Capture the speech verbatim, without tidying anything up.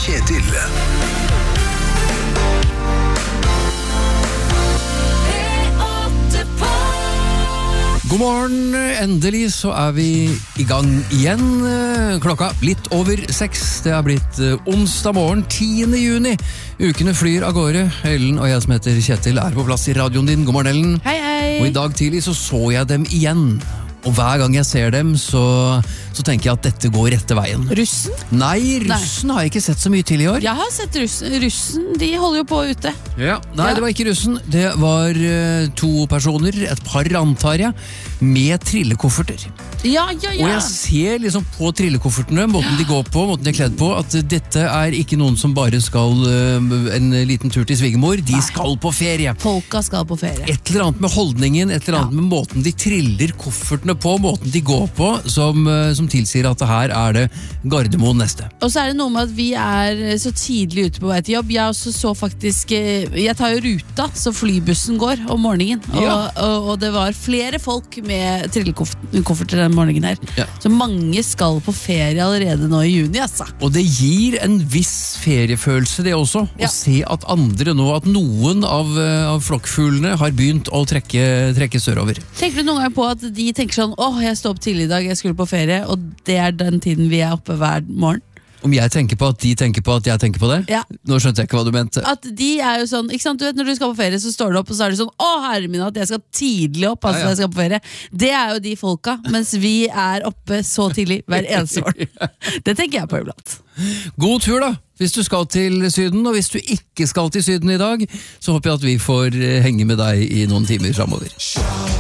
Kjetil. God morgen, endelig så er vi i gang igjen. Klokka litt over seks. Det er blitt onsdag morgen, tiende juni. Ukene flyr av gårde. Ellen og jeg som heter Kjetil er på plass i radioen din. God morgen, Ellen. Hei, hei. Og i dag tidlig så så jeg dem igjen. Og hver gang jeg ser dem, så, så tenker jeg at dette går rette veien. Russen? Nei, russen nei. Har jeg ikke sett så mye til i år. Jeg har sett russen. Russen, de holder jo på ute. Ja, nei, Ja. det var ikke russen. Det var uh, to personer, et par antar jeg, med trillekofferter. Ja, ja, ja. Og jeg ser liksom på trillekoffertene, måten de går på, måten de er kledd på, at dette er ikke noen som bare skal uh, en liten tur til svigermor. De Nei. skal på ferie. Folka skal på ferie. Et eller annet med holdningen, et eller annet Ja. med måten de triller koffertene på, måten de går på, som, uh, som tilsier at det her er det Gardermoen neste. Og så er det noe med at vi er så tidlig ute på vei til jobb. Jeg også så faktisk eh, Jeg tar jo ruta, så flybussen går om morgenen. Og, Ja. og, og det var flere folk med trillekofferter den morgenen her. Ja. Så mange skal på ferie allerede nå i juni, altså. Og det gir en viss feriefølelse det også, Ja. å se at andre nå, at noen av, uh, av flokkfuglene har begynt å trekke, trekke sørover. Tenker du noen gang på at de tenker sånn: åh, jeg står opp tidlig i dag, jeg skulle på ferie, og det er den tiden vi er oppe hver morgen? Om jeg tenker på at de tenker på at jeg tenker på det? Ja. Nå skjønte jeg ikke hva du mente. At de er jo sånn, ikke sant, du vet når du skal på ferie, så står du opp og så er det sånn: å herre min, at jeg skal tidlig opp, altså Ja, ja. jeg skal på ferie. Det er jo de folka, mens vi er oppe så tidlig hver eneste morgen. Det tenker jeg på iblant. God tur da, hvis du skal til Syden, og hvis du ikke skal til Syden i dag, så håper jeg at vi får eh, henge med deg i noen timer fremover.